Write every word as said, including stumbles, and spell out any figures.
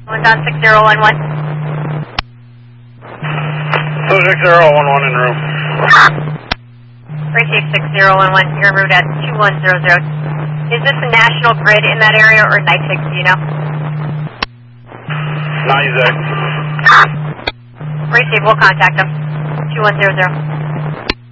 One down six zero one one. two six zero one one en route. Appreciate six zero one one. You're en route at two one zero zero. Is this a national grid in that area or NYSEG, do you know? NYSEG. Appreciate, we'll contact them. two one zero zero.